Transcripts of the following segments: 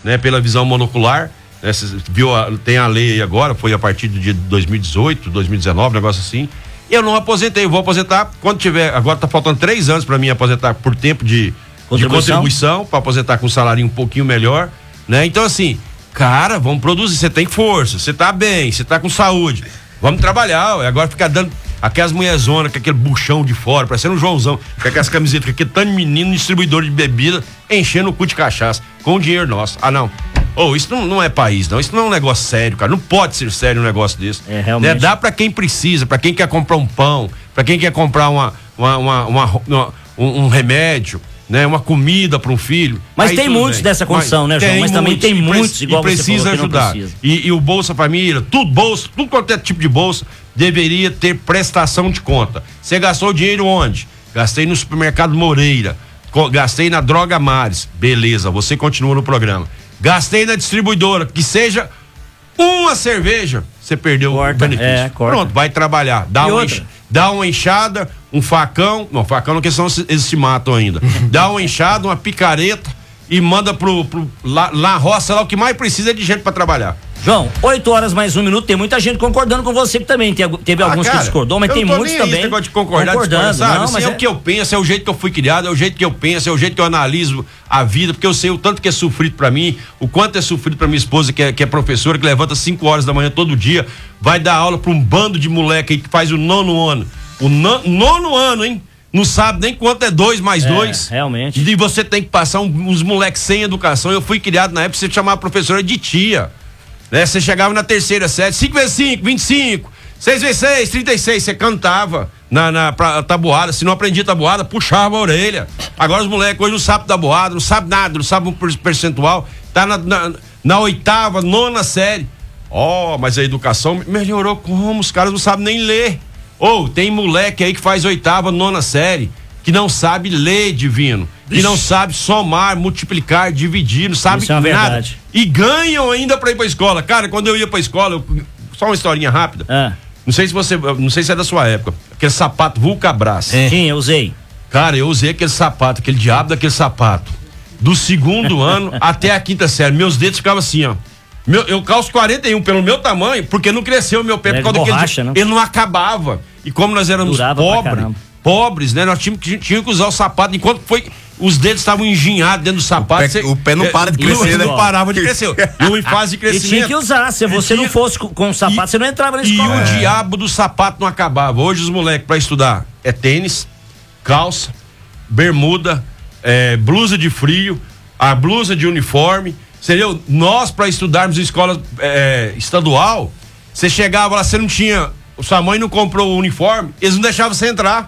né, pela visão monocular. Viu, tem a lei aí agora, foi a partir do dia de 2018, 2019, negócio assim. Eu não aposentei, eu vou aposentar quando tiver. Agora tá faltando 3 anos para mim aposentar por tempo de contribuição, para aposentar com um salário um pouquinho melhor, né? Então, assim, cara, vamos produzir. Você tem força, você tá bem, você tá com saúde. Vamos trabalhar, agora ficar dando aquelas mulherzonas com aquele buchão de fora, parecendo um Joãozão, com aquelas camisetas, com aquele tanto de menino distribuidor de bebida, enchendo o cu de cachaça, com o dinheiro nosso. Ah, não. Isso não é país, não. Isso não é um negócio sério, cara. Não pode ser sério um negócio desse. Realmente. Dá pra quem precisa, pra quem quer comprar um pão, pra quem quer comprar um remédio, né? Uma comida pra um filho. Mas tem muitos dessa condição, né, João? Mas também tem muitos, igual você precisa falou, ajudar. Que não precisa. E o Bolsa Família, tudo quanto é tipo de bolsa, deveria ter prestação de conta. Você gastou dinheiro onde? Gastei no supermercado Moreira, gastei na Droga Mares. Beleza, você continua no programa. Gastei na distribuidora, que seja uma cerveja, você perdeu o benefício. Pronto, vai trabalhar. Dá uma enxada, um facão. Não, facão não, porque senão eles se matam ainda. Dá uma enxada, uma picareta e manda lá na roça, lá o que mais precisa é de gente pra trabalhar. João, 8h mais 1 minuto, tem muita gente concordando com você que também teve alguns que discordou, mas tem muitos também. Esse negócio de concordando, sabe? Não, mas é o que eu penso, é o jeito que eu fui criado, é o jeito que eu penso, é o jeito que eu analiso a vida, porque eu sei o tanto que é sofrido pra mim, o quanto é sofrido pra minha esposa, que é professora, que levanta 5 horas da manhã todo dia, vai dar aula pra um bando de moleque aí que faz o 9º ano. O 9º ano, hein? Não sabe nem quanto é 2 mais 2. Realmente. E você tem que passar uns moleques sem educação. Eu fui criado na época, você chamava a professora de tia. Né? Você chegava na terceira série, 5 × 5, 25, 6 × 6, 36, você cantava na tabuada. Se não aprendia tabuada, puxava a orelha. Agora os moleques hoje não sabem tabuada, não sabem nada, não sabem um percentual, tá na 8ª, 9ª série. Mas a educação melhorou como? Os caras não sabem nem ler. Tem moleque aí que faz 8ª, 9ª série, que não sabe ler, Divino, que não sabe somar, multiplicar, dividir, não sabe nada. Verdade. E ganham ainda pra ir pra escola. Cara, quando eu ia pra escola, só uma historinha rápida. Não sei se é da sua época. Aquele sapato Vulcabras. Sim, eu usei. Cara, eu usei aquele sapato, aquele diabo daquele sapato. Do 2º ano até a 5ª série. Meus dedos ficavam assim, ó. Eu calço 41 pelo meu tamanho, porque não cresceu o meu pé por causa daquele. Ele não acabava. E como nós éramos pobres, né? Nós tínhamos que usar o sapato enquanto os dedos estavam engenhados dentro do sapato. O pé não para de crescer, né? Não parava de crescer. E em fase de crescimento. E tinha que usar. Se você não fosse com o sapato, você não entrava na escola. E o diabo do sapato não acabava. Hoje os moleques, pra estudar, é tênis, calça, bermuda, blusa de frio, a blusa de uniforme. Entendeu? Nós, pra estudarmos em escola estadual, você chegava lá, você não tinha. Sua mãe não comprou o uniforme, eles não deixavam você entrar.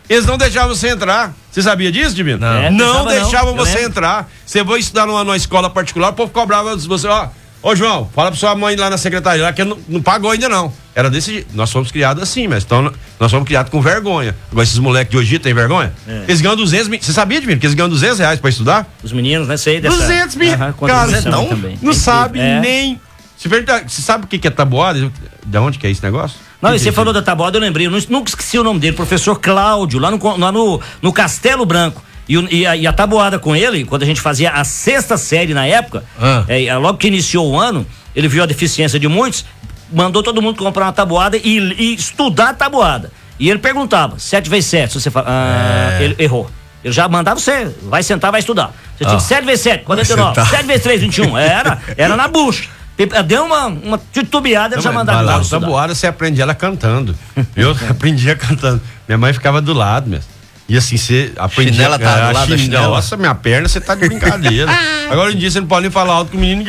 Você sabia disso, Divino? Não deixavam você entrar. Você foi estudar numa escola particular, o povo cobrava você, ô João, fala pra sua mãe lá na secretaria lá que não pagou ainda não. Era desse jeito. Nós fomos criados assim, mas nós fomos criados com vergonha. Agora esses moleques de hoje têm vergonha? Eles ganham 200 mil. Você sabia, Divino, que eles ganham R$200 pra estudar? Os meninos, né? Sei dessa. 200 mil. Cara, não sabe nem. Você sabe o que é tabuada? De onde que é esse negócio? Não, e você falou da tabuada, eu lembrei, eu nunca esqueci o nome dele, professor Cláudio, lá no Castelo Branco. E a tabuada com ele, quando a gente fazia a 6ª série na época, logo que iniciou o ano, ele viu a deficiência de muitos, mandou todo mundo comprar uma tabuada e estudar a tabuada. E ele perguntava, 7 × 7, se você fala, ele errou. Ele já mandava você, vai sentar, vai estudar. Você tinha 7 × 7, 49, 7 × 3, 21, era na bucha. Deu uma titubeada, ele já mandava lá. Tabuada você aprende ela cantando. Eu aprendia cantando. Minha mãe ficava do lado mesmo. E assim, você aprendia. Chinela tá do lado da chinela. Nossa, minha perna, você tá de brincadeira. Agora em dia você não pode nem falar alto com o menino que.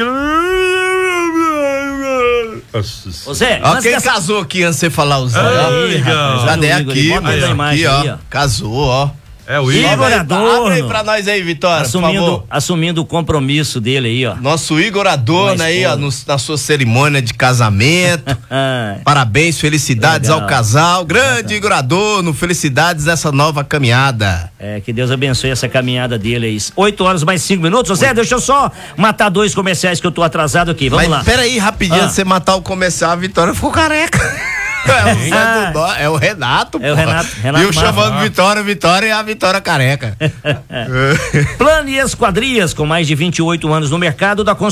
Zé, quem casou aqui antes de você falar o Zé? Cadê aqui, ó. Casou, ó. O Igor Adorno. Abre aí pra nós aí, Vitória, por favor. Assumindo o compromisso dele aí, ó. Nosso Igor Adorno aí, ó, na sua cerimônia de casamento. Parabéns, felicidades ao casal. Grande Igor Adorno, felicidades nessa nova caminhada. Que Deus abençoe essa caminhada dele aí. 8h mais 5 minutos. Zé, deixa eu só matar 2 comerciais que eu tô atrasado aqui. Vamos lá. Pera aí, rapidinho, antes de você matar o comercial, a Vitória ficou careca. É o Renato, pô. É o Renato e o chamando Vitória e a Vitória careca. Plano e Esquadrias, com mais de 28 anos no mercado da construção.